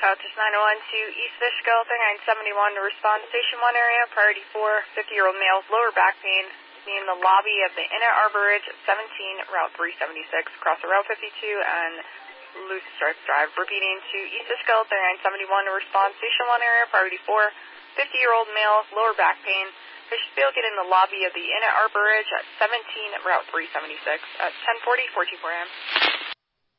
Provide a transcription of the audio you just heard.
Just 901 to East Fishkill, 3971 to respond to Station 1 area. Priority 4, 50-year-old male, lower back pain. In the lobby of the Inn at Arbor Ridge at 17, Route 376, across the Route 52 and Loose Stripes Drive. Repeating to East Fishkill, 3971 to respond to Station 1 area. Priority 4, 50-year-old male, lower back pain. Fishkill, get in the lobby of the Inn at Arbor Ridge at 17, Route 376 at 10:40, 14 a.m.